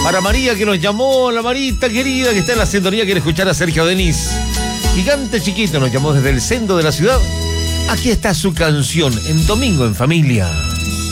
Para María que nos llamó, la Marita querida que está en la sintonía, quiere escuchar a Sergio Denis. Gigante Chiquito nos llamó desde el centro de la ciudad. Aquí está su canción en Domingo en Familia.